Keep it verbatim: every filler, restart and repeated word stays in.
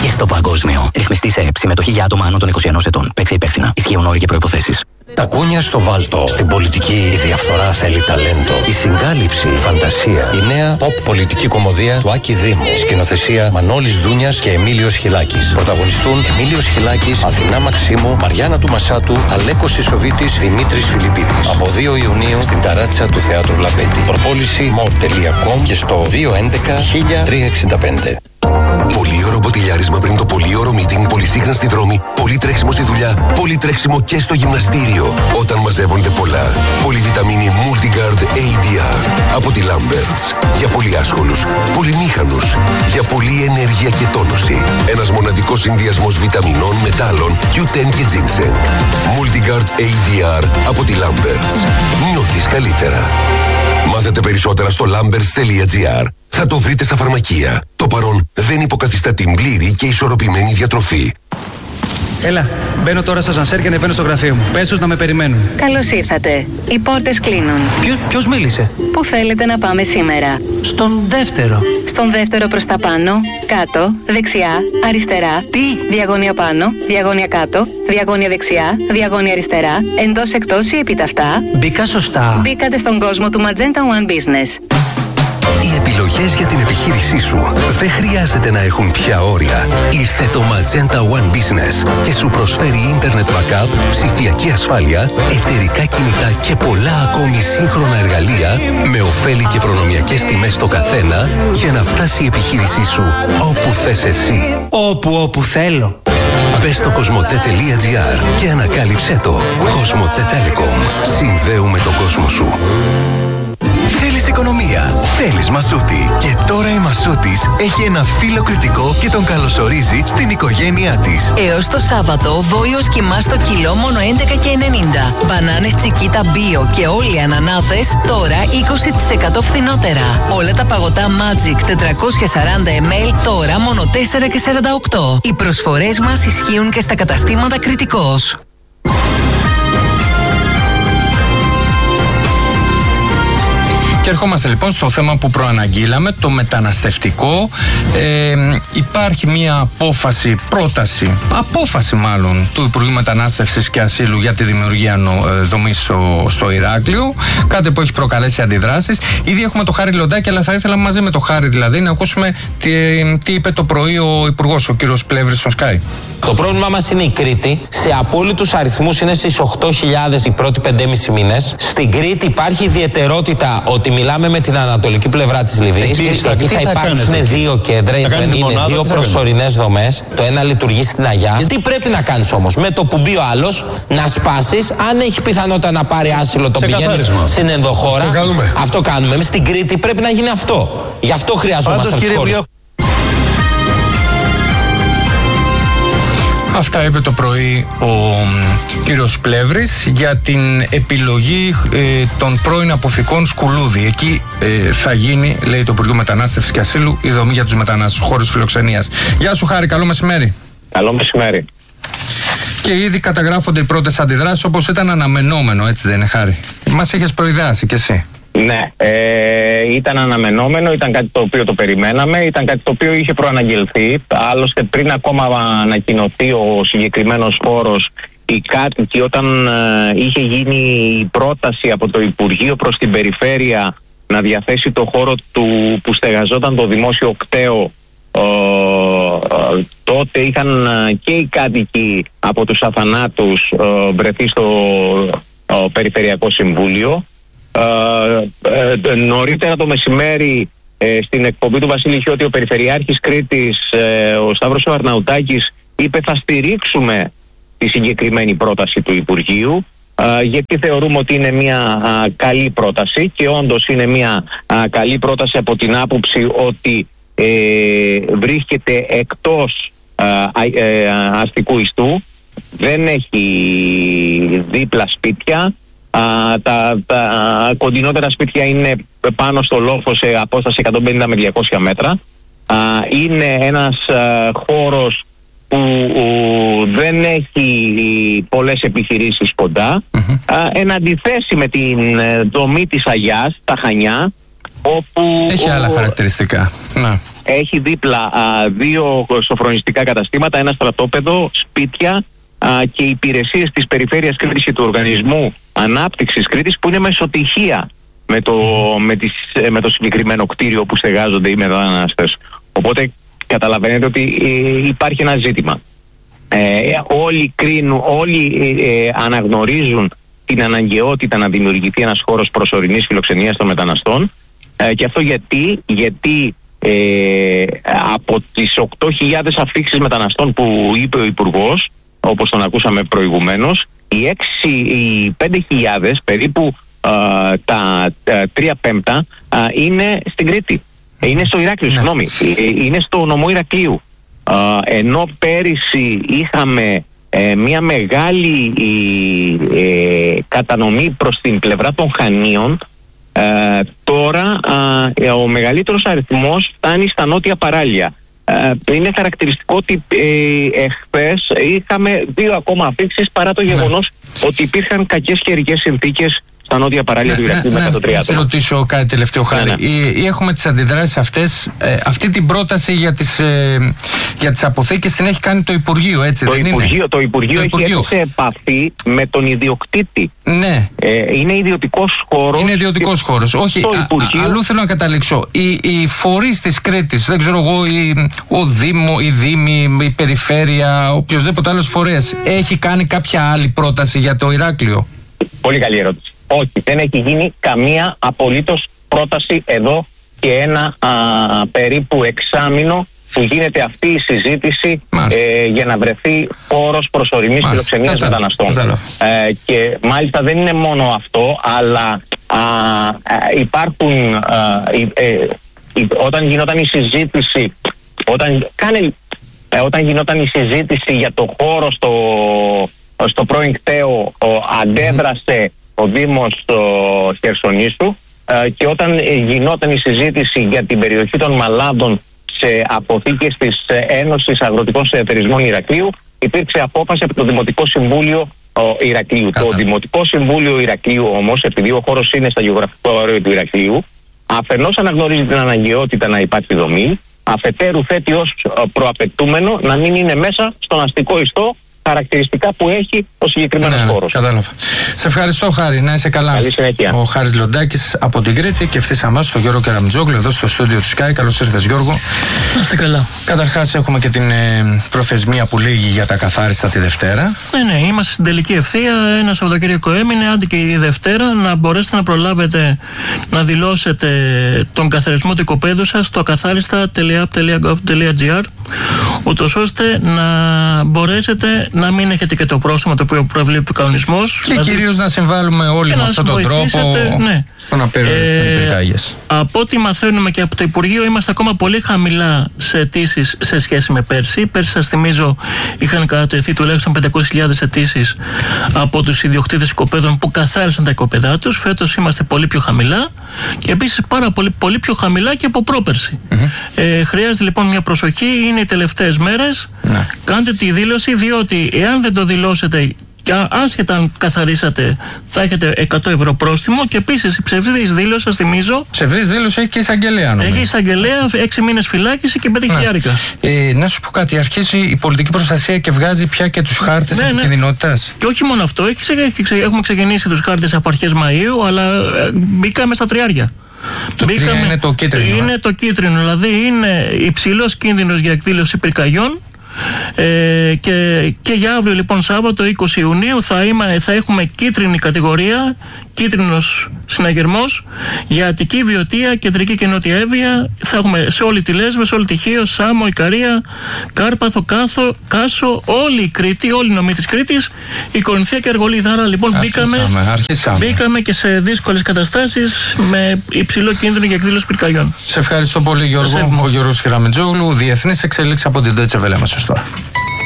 και στο παγκόσμιο. Ρυθμιστή σε ΕΠ. Συμμετοχή για άτομα άνω των είκοσι ενός ετών. Παίξε υπεύθυνα. Ισχύουν όροι και προϋποθέσεις. Τα κούνια στο βάλτο. Στην πολιτική η διαφθορά θέλει ταλέντο. Η συγκάλυψη, η φαντασία. Η νέα pop πολιτική κομμωδία του Άκη Δήμου. Σκηνοθεσία Μανώλης Δούνιας και Εμίλιος Χιλάκης. Πρωταγωνιστούν Εμίλιος Χιλάκης, Αθηνά Μαξίμου, Μαριάννα του Μασάτου, Αλέκος Ισοβίτης, Δημήτρης Φιλιππίδης. Από δύο Ιουνίου στην ταράτσα του Θεάτρου Λαμπέτη. Προπόληση μο τελεία κομ και στο δύο έντεκα χίλια τριακόσια εξήντα πέντε. Πολύωρο μποτιλιάρισμα πριν το πολύωρο meeting, πολυσύχνα στη δρόμη, πολύ τρέξιμο στη δουλειά, πολύ τρέξιμο και στο γυμναστήριο. Όταν μαζεύονται πολλά. Πολυβιταμίνη Multigard έι ντι αρ από τη Lamberts. Για πολύ άσχολους, πολυμήχανους, για πολλή ενέργεια και τόνωση. Ένας μοναδικός συνδυασμός βιταμινών, μετάλλων, κιου τεν και ginseng. Multigard έι ντι αρ από τη Lamberts. Νιώθεις καλύτερα. Μάθετε περισσότερα στο lamberts τελεία gr. Θα το βρείτε στα φαρμακεία. Το παρόν δεν υποκαθιστά την πλήρη και ισορροπημένη διατροφή. Έλα, μπαίνω τώρα στο ασανσέρ και ανεβαίνω στο γραφείο μου. Πες τους να με περιμένουν. Καλώς ήρθατε. Οι πόρτες κλείνουν. Ποιο, ποιος μίλησε? Πού θέλετε να πάμε σήμερα? Στον δεύτερο. Στον δεύτερο προς τα πάνω, κάτω, δεξιά, αριστερά. Τι? Διαγώνια πάνω, διαγώνια κάτω, διαγώνια δεξιά, διαγώνια αριστερά, εντός εκτός ή επιταυτά. Μπήκα σωστά. Μπήκατε στον κόσμο του Magenta One Business. Οι επιλογές για την επιχείρησή σου δεν χρειάζεται να έχουν πια όρια. Ήρθε το Magenta One Business και σου προσφέρει ίντερνετ backup, ψηφιακή ασφάλεια, εταιρικά κινητά και πολλά ακόμη σύγχρονα εργαλεία με ωφέλη και προνομιακές τιμές στο καθένα για να φτάσει η επιχείρησή σου όπου θες εσύ. Όπου όπου θέλω. Μπες στο κοσμοτέ τελεία gr και ανακάλυψέ το. Κοσμοτέ Telecom. Συνδέουμε τον κόσμο σου. Θέλεις οικονομία, θέλεις Μασούτη. Και τώρα η Μασούτης έχει ένα φύλλο κριτικό και τον καλωσορίζει στην οικογένειά της. Έως το Σάββατο, βόηος κιμά στο κιλό μόνο έντεκα και ενενήντα. Μπανάνες Τσικίτα Bio και όλοι οι ανανάθες τώρα είκοσι τοις εκατό φθηνότερα. Όλα τα παγωτά Magic τετρακόσια σαράντα μιλιλίτρα τώρα μόνο τέσσερα και σαράντα οκτώ. Οι προσφορές μας ισχύουν και στα καταστήματα Κριτικός. Και ερχόμαστε λοιπόν στο θέμα που προαναγγείλαμε, το μεταναστευτικό. Ε, υπάρχει μια απόφαση, πρόταση, απόφαση μάλλον του Υπουργείου Μετανάστευσης και Ασύλου για τη δημιουργία δομής στο, στο Ηράκλειο. Κάτι που έχει προκαλέσει αντιδράσεις. Ήδη έχουμε το Χάρη Λοντάκη, αλλά θα ήθελα μαζί με το Χάρη δηλαδή να ακούσουμε τι, τι είπε το πρωί ο Υπουργός, ο κύριος Πλεύρης στο Sky. Το πρόβλημά μας είναι η Κρήτη. Σε απόλυτους αριθμούς είναι στις οκτώ χιλιάδες οι πρώτοι πεντέμισι μήνες. Στην Κρήτη υπάρχει ιδιαιτερότητα ότι μιλάμε με την ανατολική πλευρά της Λιβύης. Εκεί, εκεί θα, θα υπάρξουν κάνετε. δύο κέντρα, είναι μονάδα, δύο προσωρινές δομές. Το ένα λειτουργεί στην Αγιά. Γιατί... Τι πρέπει να κάνεις όμως? Με το που μπει ο άλλος, να σπάσεις. Αν έχει πιθανότητα να πάρει άσυλο, το πηγαίνεις στην ενδοχώρα. Αυτό κάνουμε. Αυτό κάνουμε. Εμείς στην Κρήτη πρέπει να γίνει αυτό. Γι' αυτό χρειαζόμαστε τις χώρες. Αυτά είπε το πρωί ο κύριος Πλεύρης για την επιλογή ε, των πρώην αποθηκών Σκουλούδη. Εκεί ε, θα γίνει, λέει το Υπουργείο Μετανάστευσης και Ασύλου, η δομή για τους μετανάστες, χώρους φιλοξενίας. Γεια σου Χάρη, καλό μεσημέρι. Καλό μεσημέρι. Και ήδη καταγράφονται οι πρώτες αντιδράσεις, όπως ήταν αναμενόμενο, έτσι δεν είναι Χάρη? Μας είχες προειδεάσει κι εσύ. Ναι, ε, ήταν αναμενόμενο, ήταν κάτι το οποίο το περιμέναμε, ήταν κάτι το οποίο είχε προαναγγελθεί. Άλλωστε πριν ακόμα ανακοινωθεί ο συγκεκριμένος χώρος, οι κάτοικοι όταν ε, είχε γίνει η πρόταση από το Υπουργείο προς την Περιφέρεια να διαθέσει το χώρο του που στεγαζόταν το δημόσιο κτέο, ε, ε, τότε είχαν και οι κάτοικοι από τους Αθανάτους ε, βρεθεί στο ε, Περιφερειακό Συμβούλιο. Ε, ε, νωρίτερα το μεσημέρι ε, στην εκπομπή του Βασίλη Χιώτη, ο Περιφερειάρχης Κρήτης, ε, ο Σταύρος ο Αρναουτάκης, είπε θα στηρίξουμε τη συγκεκριμένη πρόταση του Υπουργείου, ε, γιατί θεωρούμε ότι είναι μια α, καλή πρόταση, και όντως είναι μια α, καλή πρόταση από την άποψη ότι ε, βρίσκεται εκτός α, ε, αστικού ιστού, δεν έχει δίπλα σπίτια. Uh, τα, τα κοντινότερα σπίτια είναι πάνω στο λόφο σε απόσταση εκατόν πενήντα με διακόσια μέτρα. Uh, είναι ένας uh, χώρος που uh, δεν έχει πολλές επιχειρήσεις κοντά. Mm-hmm. Uh, εν αντιθέσει με την uh, δομή της Αγιάς, τα Χανιά, όπου... Έχει άλλα χαρακτηριστικά. Να. έχει δίπλα α, δύο σοφρονιστικά καταστήματα, ένα στρατόπεδο, σπίτια α, και υπηρεσίες της Περιφέρειας Κρήτης και του Οργανισμού Ανάπτυξης Κρήτης, που είναι μεσοτυχία με το, με, τις, με το συγκεκριμένο κτίριο που στεγάζονται οι μετανάστες. Οπότε καταλαβαίνετε ότι ε, υπάρχει ένα ζήτημα. Ε, όλοι κρίνουν, όλοι ε, αναγνωρίζουν την αναγκαιότητα να δημιουργηθεί ένας χώρος προσωρινής φιλοξενίας των μεταναστών, ε, και αυτό γιατί, γιατί ε, από τις οκτώ χιλιάδες αφήξεις μεταναστών που είπε ο Υπουργός, όπως τον ακούσαμε προηγουμένως, οι, έξι, οι πέντε χιλιάδες περίπου, ε, τα τρία πέμπτα ε, είναι στην Κρήτη, είναι στο Ηράκλειο, συγγνώμη, ε, είναι στο νομό Ηρακλείου. Uh, ενώ πέρυσι είχαμε ε, μια μεγάλη ε, κατανομή προς την πλευρά των Χανίων, ε, τώρα ε, ο μεγαλύτερος αριθμός φτάνει στα νότια παράλια. Ε, είναι χαρακτηριστικό ότι ε, εχθές είχαμε δύο ακόμα αφήξεις, παρά το γεγονός ναι. ότι υπήρχαν κακές καιρικές συνθήκες στα νότια παράλια του Ηρακλείου μετά το τρία. Να σε ρωτήσω κάτι τελευταίο, Χάρη. Ναι, ναι. Ή, ή έχουμε τις αντιδράσεις αυτές, ε, αυτή την πρόταση για τις, ε, για τις αποθήκες την έχει κάνει το Υπουργείο, έτσι το δεν Υπουργείο, είναι? Το Υπουργείο, το Υπουργείο έχει έρθει σε επαφή με τον ιδιοκτήτη. Ναι. Ε, είναι ιδιωτικός χώρος. Είναι ιδιωτικός χώρος. Όχι, α, α, αλλού θέλω να καταλήξω. Οι, οι φορείς της Κρήτης, δεν ξέρω εγώ, η, ο Δήμο, η Δήμη, η Περιφέρεια, οποιοδήποτε άλλος φορέας, έχει κάνει κάποια άλλη πρόταση για το Ηράκλειο? Πολύ καλή ερώτηση. Όχι, δεν έχει γίνει καμία απολύτως πρόταση εδώ και ένα α, περίπου εξάμηνο που γίνεται αυτή η συζήτηση ε, για να βρεθεί χώρος προσωρινής φιλοξενίας μεταναστών. Ε, και μάλιστα δεν είναι μόνο αυτό, αλλά α, α, υπάρχουν α, ε, ε, όταν γινόταν η συζήτηση όταν, κάνε, ε, όταν γινόταν η συζήτηση για το χώρο στο, στο πρώην κτέο, αντέδρασε ο Δήμος Χερσονήσου, ε, και όταν γινόταν η συζήτηση για την περιοχή των Μαλάδων σε αποθήκες της Ένωσης Αγροτικών Συνεταιρισμών Ηρακλείου, υπήρξε απόφαση από το Δημοτικό Συμβούλιο ο, Ηρακλείου. Καθώς. Το Δημοτικό Συμβούλιο Ηρακλείου όμως, επειδή ο χώρος είναι στα γεωγραφικό όριο του Ηρακλείου, αφενός αναγνωρίζει την αναγκαιότητα να υπάρχει δομή, αφετέρου θέτει ως προαπαιτούμενο να μην είναι μέσα στον αστικό ιστό χαρακτηριστικά που έχει ο συγκεκριμένος ναι, χώρος. Κατάλαβα. Σε ευχαριστώ, Χάρη. Να είσαι καλά. Καλή συνέχεια. Ο Χάρης Λοντάκης από την Κρήτη και ευθύς αμέσως στο Γιώργο Κεραμιτζόγλου εδώ στο στούντιο του Sky. Καλώς ήρθες, Γιώργο. Να είστε καλά. Καταρχάς, έχουμε και την ε, προθεσμία που λήγει για τα καθάριστα τη Δευτέρα. Ναι, ναι, είμαστε στην τελική ευθεία. Ένα Σαββατοκύριακο έμεινε, άντε και η Δευτέρα, να μπορέσετε να προλάβετε να δηλώσετε τον καθαρισμό του οικοπαίδου σας στο ακαθάριστα τελεία app τελεία gov τελεία gr, ούτως ώστε να μπορέσετε να μην έχετε και το πρόσωπο το οποίο προβλέπει ο κανονισμός. Και δηλαδή, κυρίως να συμβάλλουμε όλοι με αυτόν τον τρόπο ναι. στο να περιορίσουμε τις πυρκάγιες. Από ό,τι μαθαίνουμε και από το Υπουργείο, είμαστε ακόμα πολύ χαμηλά σε αιτήσεις σε σχέση με πέρσι. Πέρσι, σας θυμίζω, είχαν κατατεθεί τουλάχιστον πεντακόσιες χιλιάδες αιτήσεις από τους ιδιοκτήτες οικοπαίδων που καθάρισαν τα οικοπαίδά τους. Φέτος είμαστε πολύ πιο χαμηλά και επίσης πάρα πολύ, πολύ πιο χαμηλά και από πρόπερσι. Mm-hmm. Ε, χρειάζεται λοιπόν μια προσοχή, είναι οι τελευταίες μέρες. Ναι. Κάντε τη δήλωση, διότι εάν δεν το δηλώσετε και άσχετα αν καθαρίσατε, θα έχετε εκατό ευρώ πρόστιμο. Και επίσης η ψευδής δήλωση, σας θυμίζω. Ψευδής δήλωση έχει και εισαγγελέα, νομίζω. Έχει εισαγγελέα, έξι μήνες φυλάκιση και πέντε χιλιάρικα. Ε, να σου πω κάτι, αρχίζει η πολιτική προστασία και βγάζει πια και τους χάρτες ναι, επικινδυνότητας. Ναι. Και όχι μόνο αυτό, έχει, έχει, έχουμε ξεκινήσει τους χάρτες από αρχές Μαΐου, αλλά ε, μπήκαμε στα τριάρια. Το Μπήκαμε, είναι το κίτρινο. Είναι ε? το κίτρινο, δηλαδή είναι υψηλός κίνδυνος για εκδήλωση πυρκαγιών. Ε, και, και για αύριο λοιπόν Σάββατο είκοσι Ιουνίου θα, είμα, θα έχουμε κίτρινη κατηγορία, κίτρινος συναγερμός για Αττική, Βιωτία, Κεντρική και Νότια Εύβοια. Θα έχουμε σε όλη τη Λέσβο, σε όλη τη Χίο, Σάμο, Ικαρία, Κάρπαθο, Κάθο, Κάσο, όλη η Κρήτη, όλη η νομή της Κρήτης, η Κορινθία και Αργολίδα. Άρα λοιπόν μπήκαμε, αρχίσαμε. μπήκαμε και σε δύσκολες καταστάσεις με υψηλό κίνδυνο για εκδήλωση πυρκαγιών. Σε ευχαριστώ πολύ, Γιώργο. Ο Γιώργος Κεραμιτζόγλου, διεθνής εξελίξεις από την Deutsche Welle μας τώρα.